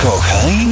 Kochaj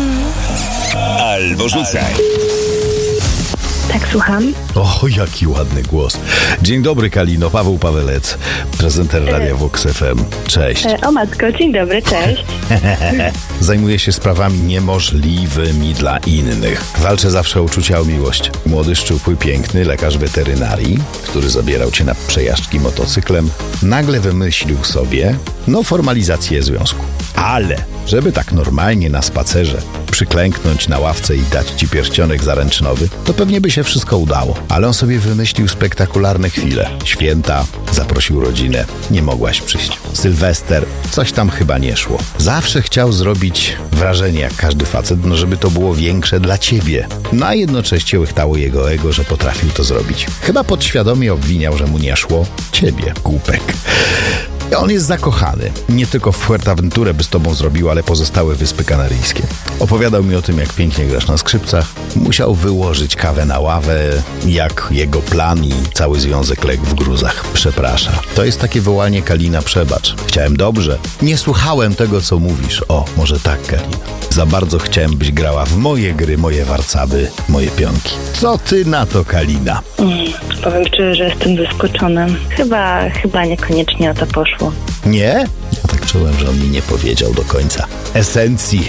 albo rzucaj. Tak, słucham. O, jaki ładny głos. Dzień dobry, Kalino. Paweł Pawelec, prezenter Radia Vox FM. Cześć. O matko, dzień dobry, cześć. Zajmuję się sprawami niemożliwymi dla innych. Walczę zawsze o uczucia, o miłość. Młody, szczupły, piękny lekarz weterynarii, który zabierał cię na przejażdżki motocyklem, nagle wymyślił sobie formalizację związku. Ale żeby tak normalnie na spacerze przyklęknąć na ławce i dać ci pierścionek zaręczynowy, to pewnie by się wszystko udało. Ale on sobie wymyślił spektakularne chwile. Święta, zaprosił rodzinę, nie mogłaś przyjść. Sylwester, coś tam chyba nie szło. Zawsze chciał zrobić wrażenie, jak każdy facet, żeby to było większe dla ciebie. A jednocześnie łechtało jego ego, że potrafił to zrobić. Chyba podświadomie obwiniał, że mu nie szło ciebie, głupek. On jest zakochany. Nie tylko w Fuerteventurę by z tobą zrobił, ale pozostałe Wyspy Kanaryjskie. Opowiadał mi o tym, jak pięknie grasz na skrzypcach. Musiał wyłożyć kawę na ławę, jak jego plan i cały związek legł w gruzach. Przepraszam. To jest takie wołanie: Kalina, przebacz. Chciałem dobrze. Nie słuchałem tego, co mówisz. O, może tak, Kalina. Za bardzo chciałem, byś grała w moje gry, moje warcaby, moje pionki. Co ty na to, Kalina? Powiem szczerze, że jestem zaskoczona. Chyba niekoniecznie o to poszło. Nie? Ja tak czułem, że on mi nie powiedział do końca esencji.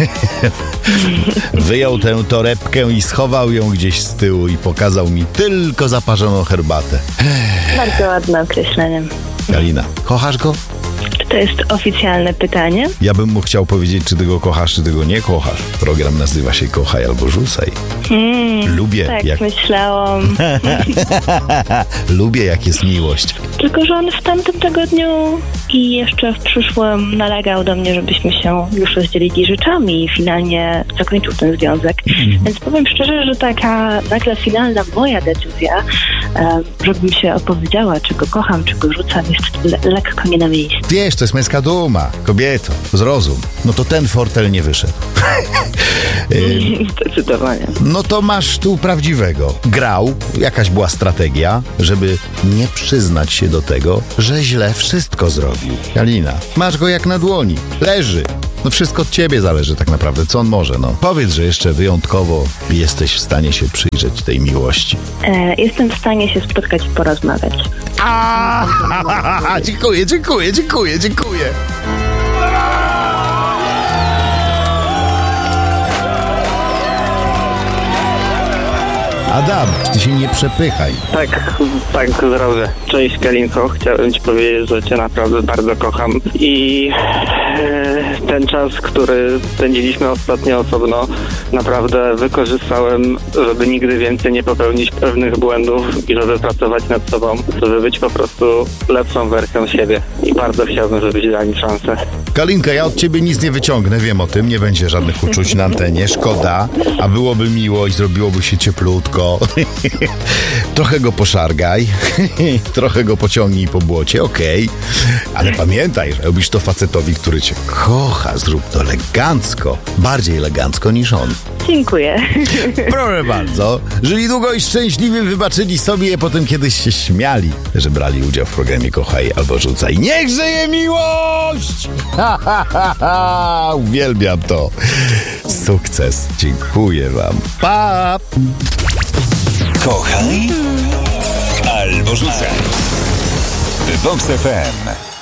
Wyjął tę torebkę i schował ją gdzieś z tyłu i pokazał mi tylko zaparzoną herbatę. Bardzo ładne określenie. Kalina, kochasz go? Czy to jest oficjalne pytanie? Ja bym mu chciał powiedzieć, czy ty go kochasz, czy ty go nie kochasz. Program nazywa się Kochaj albo Rzucaj. Lubię, Tak, jak... myślałam. Lubię, jak jest miłość. Tylko że on w tamtym tygodniu i jeszcze w przyszłym nalegał do mnie, żebyśmy się już rozdzielili rzeczami i finalnie zakończył ten związek. Więc powiem szczerze, że taka nagle finalna moja decyzja, żebym się opowiedziała, czy go kocham, czy go rzucam, jest lekko nie na miejscu. Wiesz, to jest męska duma. Kobieto, zrozum. No to ten fortel nie wyszedł. Zdecydowanie. No to masz tu prawdziwego. Grał, jakaś była strategia, żeby nie przyznać się do tego, że źle wszystko zrobił. Kalina, masz go jak na dłoni. Leży. No wszystko od ciebie zależy tak naprawdę, co on może, Powiedz, że jeszcze wyjątkowo jesteś w stanie się przyjrzeć tej miłości. Jestem w stanie się spotkać i porozmawiać. Dziękuję. Adam, ty się nie przepychaj. Tak, zrobię. Cześć, Kalinko. Chciałem ci powiedzieć, że cię naprawdę bardzo kocham i ten czas, który spędziliśmy ostatnio osobno, naprawdę wykorzystałem, żeby nigdy więcej nie popełnić pewnych błędów i żeby pracować nad sobą, żeby być po prostu lepszą wersją siebie. I bardzo chciałbym, żebyś dał mi szansę. Kalinka, ja od ciebie nic nie wyciągnę, wiem o tym, nie będzie żadnych uczuć na antenie, szkoda, a byłoby miło i zrobiłoby się cieplutko. Trochę go poszargaj, trochę go pociągnij po błocie, okej. Ale pamiętaj, że robisz to facetowi, który cię kocha, zrób to elegancko, bardziej elegancko niż on. Dziękuję. Proszę bardzo, żyli długo i szczęśliwie, wybaczyli sobie, potem kiedyś się śmiali, że brali udział w programie Kochaj albo Rzucaj. Niech żyje miłość! Uwielbiam to. Sukces. Dziękuję wam. Pa! Kochaj albo Rzucaj. Vox FM.